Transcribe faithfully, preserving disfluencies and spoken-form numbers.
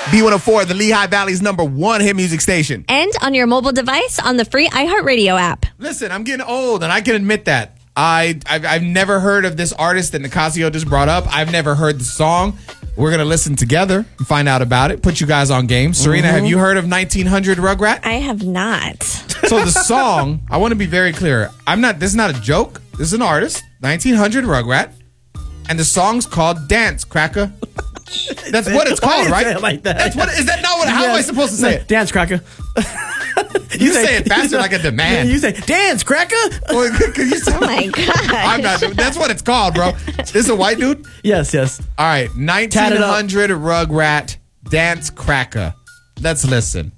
B one oh four, the Lehigh Valley's number one hit music station. And on your mobile device on the free iHeartRadio app. Listen, I'm getting old, and I can admit that. I, I've, I've never heard of this artist that Nicasio just brought up. I've never heard the song. We're going to listen together and find out about it. Put you guys on game. Serena, mm-hmm. have you heard of nineteen hundred Rugrat? I have not. So the song, I want to be very clear. I'm not. This is not a joke. This is an artist, nineteen hundred Rugrat. And the song's called Dance Cracker. That's what it's called, right? Say it like that? That's what. Is that not what? How yes. am I supposed to say it? Dance Cracker. You, you say, say it faster like a demand. You say dance cracker. Well, you say, oh my god! I'm not. That's what it's called, bro. This is a white dude. Yes, yes. All right, nineteen hundred Rugrat Dance Cracker. Let's listen.